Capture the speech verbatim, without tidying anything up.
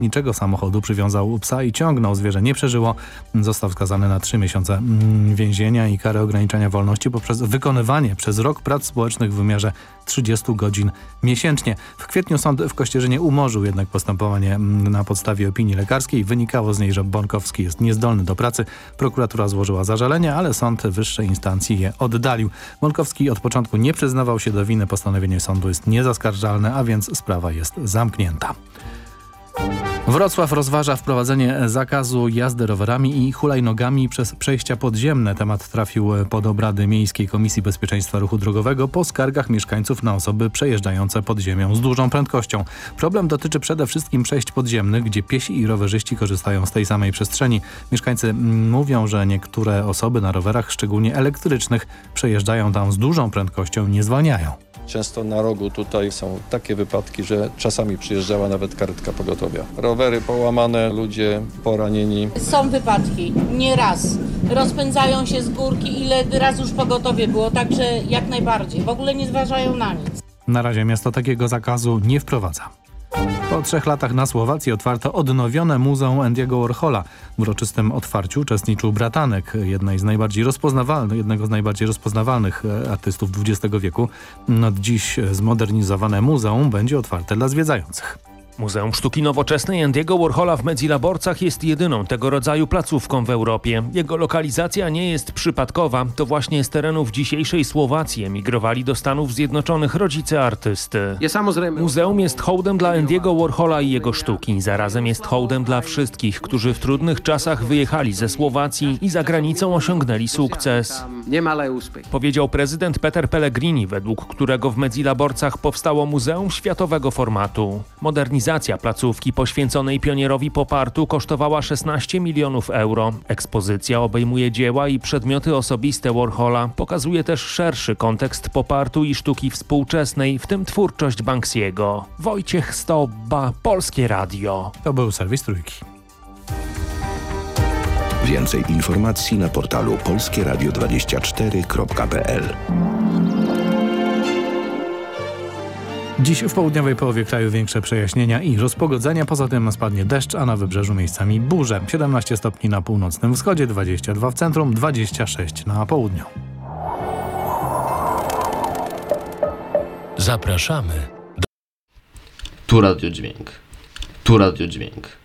niczego samochodu, przywiązał psa i ciągnął. Zwierzę nie przeżyło. Został skazany na trzy miesiące więzienia i karę ograniczenia wolności poprzez wykonywanie przez rok prac społecznych w wymiarze trzydziestu godzin miesięcznie. W kwietniu sąd w Kościerzynie umorzył jednak postępowanie na podstawie opinii lekarskiej. Wynikało z niej, że Bonkowski jest niezdolny do pracy. Prokuratura złożyła zażalenie, ale sąd wyższej instancji je oddalił. Bonkowski od początku nie przyznawał się do winy. Postanowienie sądu jest niezaskarżalne, a więc sprawa jest zamknięta. Wrocław rozważa wprowadzenie zakazu jazdy rowerami i hulajnogami przez przejścia podziemne. Temat trafił pod obrady Miejskiej Komisji Bezpieczeństwa Ruchu Drogowego po skargach mieszkańców na osoby przejeżdżające pod ziemią z dużą prędkością. Problem dotyczy przede wszystkim przejść podziemnych, gdzie piesi i rowerzyści korzystają z tej samej przestrzeni. Mieszkańcy mówią, że niektóre osoby na rowerach, szczególnie elektrycznych, przejeżdżają tam z dużą prędkością i nie zwalniają. Często na rogu tutaj są takie wypadki, że czasami przyjeżdżała nawet karetka pogotowia. Rowery połamane, ludzie poranieni. Są wypadki, nie raz. Rozpędzają się z górki, ile raz już pogotowie było, także jak najbardziej. W ogóle nie zważają na nic. Na razie miasto takiego zakazu nie wprowadza. Po trzech latach na Słowacji otwarto odnowione Muzeum Andy'ego Warhola. W uroczystym otwarciu uczestniczył bratanek jednej z najbardziej rozpoznawalnych, jednego z najbardziej rozpoznawalnych artystów dwudziestego wieku. Od dziś zmodernizowane muzeum będzie otwarte dla zwiedzających. Muzeum Sztuki Nowoczesnej Andy'ego Warhola w Medzilaborcach jest jedyną tego rodzaju placówką w Europie. Jego lokalizacja nie jest przypadkowa. To właśnie z terenów dzisiejszej Słowacji emigrowali do Stanów Zjednoczonych rodzice artysty. Muzeum jest hołdem dla Andy'ego Warhola i jego sztuki. Zarazem jest hołdem dla wszystkich, którzy w trudnych czasach wyjechali ze Słowacji i za granicą osiągnęli sukces. Powiedział prezydent Peter Pellegrini, według którego w Medzilaborcach powstało muzeum światowego formatu. Modernizacja placówki poświęconej pionierowi pop artu kosztowała szesnaście milionów euro. Ekspozycja obejmuje dzieła i przedmioty osobiste Warhola. Pokazuje też szerszy kontekst pop artu i sztuki współczesnej, w tym twórczość Banksiego. Wojciech Stobba, Polskie Radio. To był serwis Trójki. Więcej informacji na portalu polskie radio dwadzieścia cztery kropka p l. Dziś w południowej połowie kraju większe przejaśnienia i rozpogodzenia. Poza tym spadnie deszcz, a na wybrzeżu miejscami burze. siedemnaście stopni na północnym wschodzie, dwadzieścia dwa w centrum, dwadzieścia sześć na południu. Zapraszamy. Do... Tu radiodźwięk. Tu radiodźwięk.